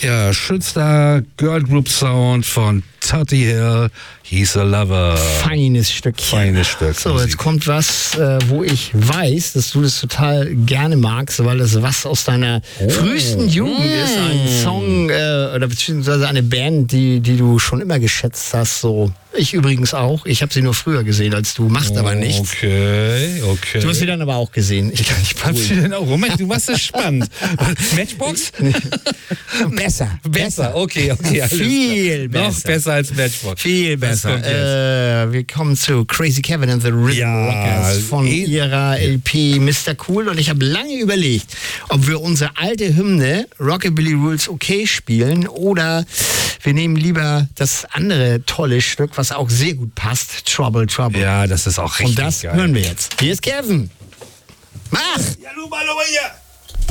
Ja, schönster Girl Group Sound von Totty Hill, He's a Lover. Feines Stückchen. Feines Stück. So, jetzt kommt was, wo ich weiß, dass du das total gerne magst, weil das was aus deiner frühesten Jugend ist. Ein Song oder beziehungsweise eine Band, die du schon immer geschätzt hast. So. Ich übrigens auch. Ich habe sie nur früher gesehen als du. Macht aber nichts. Okay. Du hast sie dann aber auch gesehen. Ich kann nicht Hast du denn auch? Moment, du warst so spannend. Matchbox? Besser. Okay. Alles Viel klar. besser. Noch besser als Matchbox. Viel Was besser. kommt jetzt? Wir kommen zu Crazy Kevin and the Rhythm Rockers von ihrer LP Mr. Cool. Und ich habe lange überlegt, ob wir unsere alte Hymne Rockabilly Rules okay spielen oder wir nehmen lieber das andere tolle Stück, was auch sehr gut passt, Trouble. Ja, das ist auch richtig Und das geil. hören wir jetzt. Hier ist Kevin. Mach! Ja, nun mal, aber hier.